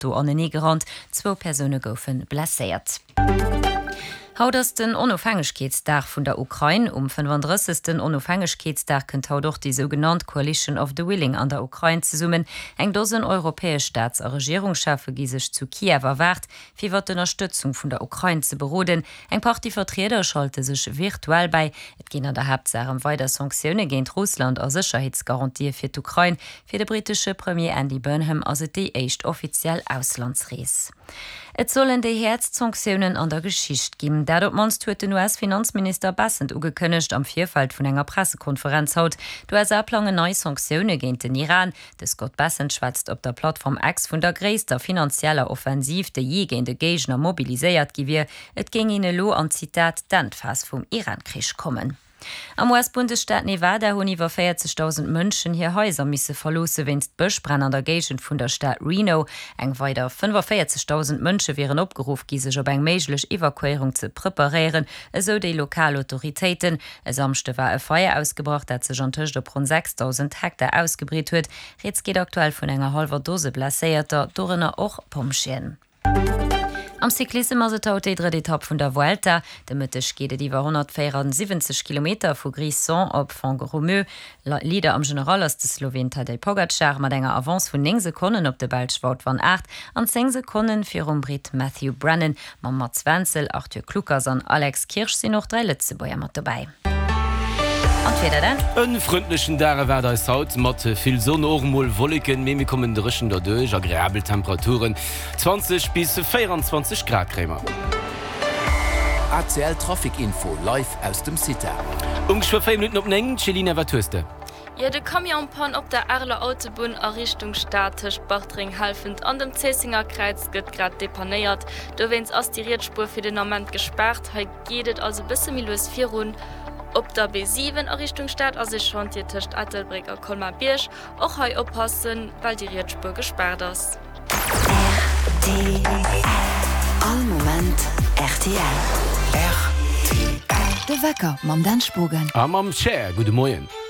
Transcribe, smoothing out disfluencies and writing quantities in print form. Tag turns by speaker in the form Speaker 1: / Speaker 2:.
Speaker 1: Auto an den Negerrand, 2 Personen goufen blessiert. Haut ass den Onofhängegkeetsdag vun der Ukraine 35. Onofhängegkeetsdag kënnt haut doch die sogenannte Coalition of the Willing an der Ukraine ze summen. Eng dosen europäesch Staats- a Regierungschafe gi sech zu Kiew erwart, fir wat d'Unterstützung vun der Ukraine ze beroden. Eng Partyvertreter schalte sech virtuell bei. Et ginn an der Hauptsache weiter Sanktionune géint Russland a Sicherheitsgarantie fir d'Ukraine. Fir de britische Premier Andy Burnham as et déi éicht offiziell Auslandsrees. Et sollen déi Herzsanktionen an der Geschicht ginn. Dat manst huet den US-Finanzminister Bassent ugekënnecht am Vierfalt vun enger Pressekonferenz haut. Du USA plange neii Sanktionune géint den Iran. De Scott Bassent schwätzt op der Plattform X vun der gréisster finanzieller Offensiv de je géint de Gegner mobiliséiert gewir. Et ging ine lo an Zitat d'Endphase vum Iran-Krich kommen. Am US-Bundesstaat Nevada hunn iwwer 40.000 Mënschen hier Häuser misse verlose winst Bëchbrenn an der Gegend vun der Stadt Reno. Eng weiter 45.000 Mënsche wären opgeruf gi sech op eng méiglech Evakuierung ze preparieren, eso déi Lokalautoritéiten. Es samchte war e Feier ausgebracht, dat sech an tëcht op rund 6.000 Hektar ausgebreet huet. Jetzt geht aktuell vun enger halber Dose blaséierter, dorenner och Pomschen. Am Cyklisme as haut dre Etapp vun der Vuelta. De Mëttech geht iwwer 174 km vu Grisson op Font-Romeu. Lieder am General ass de Slowen Tadej Pogačar mat enger Avance vun 9 Sekunden op de Belschwart van 8 an 10 Sekunden fir Brit Matthew Brennan, ma Mats Wenzel, Arthur Klukas an Alex Kirsch sinn noch 3 Lützebäier mat dabei.
Speaker 2: Een freundlichen Darewerder is haut mat viel Sonnormol Wolliken memi kommen dreschen der Dech agréabel Temperaturen 20 bis 24 Grad Krämer.
Speaker 3: ACL Trafikinfo live aus dem City.
Speaker 2: Ungefähr 5 Minuten op engen Celina Watste.
Speaker 4: Ja, de Kamionpan op der Erler Autobahn a Richtung Statisch Bachtring halfend an dem Zesinger Kreuz gëtt grad depanéiert. Do wenns ass die Rietspur fir den Moment gesperrt, ha gedet also bisse Milus 4 rund. Op der B7 a Richtung Stadt as sech schon Dir Tcht Attelbrecker Kolmar Birch och hei oppassen, weil die Rietspur gesperrt ass.
Speaker 5: RTL. All Moment RTL.
Speaker 3: RTL.
Speaker 5: De Wecker mam den Spogen.
Speaker 2: Am Cher, gute Moien.